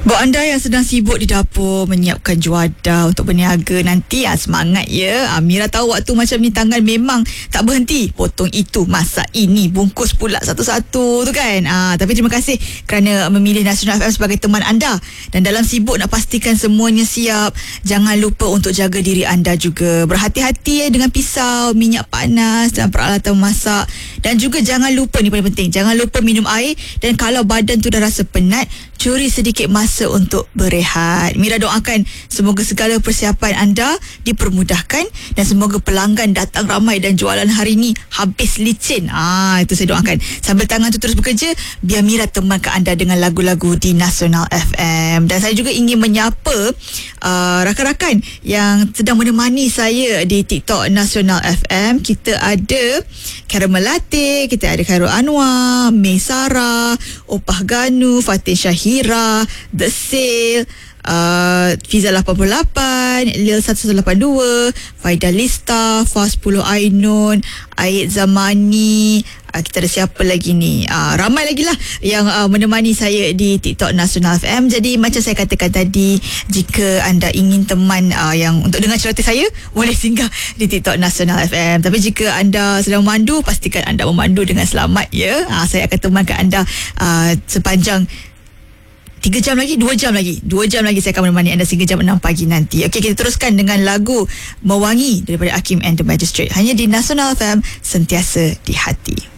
Buat anda yang sedang sibuk di dapur menyiapkan juadah untuk berniaga nanti, semangat ya. Mira tahu waktu macam ni tangan memang tak berhenti. Potong itu, masak ini, bungkus pula satu-satu tu kan. Tapi terima kasih kerana memilih Nasional FM sebagai teman anda. Dan dalam sibuk nak pastikan semuanya siap, jangan lupa untuk jaga diri anda juga. Berhati-hati dengan pisau, minyak panas dan peralatan masak. Dan juga jangan lupa, ni paling penting, jangan lupa minum air. Dan kalau badan tu dah rasa penat, curi sedikit masa untuk berehat. Mira doakan semoga segala persiapan anda dipermudahkan dan semoga pelanggan datang ramai dan jualan hari ni habis licin. Itu saya doakan. Sambil tangan tu terus bekerja, biar Mira temankan anda dengan lagu-lagu di Nasional FM. Dan saya juga ingin menyapa rakan-rakan yang sedang menemani saya di TikTok Nasional FM. Kita ada Caramel Latte, kita ada Khairul Anwar, May Sarah, Opah Ganu, Fatin Syahira, The Sale, Fiza 88, Lil 1182, Faida Lista, Fas 10 Ainun, Aid Zamani. Kita ada siapa lagi ni? Ramai lagi lah yang menemani saya di TikTok Nasional FM. Jadi macam saya katakan tadi, jika anda ingin teman yang untuk dengar cerita saya, boleh singgah di TikTok Nasional FM. Tapi jika anda sedang memandu, pastikan anda memandu dengan selamat ya. Saya akan temankan anda sepanjang 2 jam lagi saya akan menemani anda sehingga jam 6 pagi nanti. Okey, kita teruskan dengan lagu Mewangi daripada Hakim and the Magistrate. Hanya di Nasional FM, sentiasa di hati.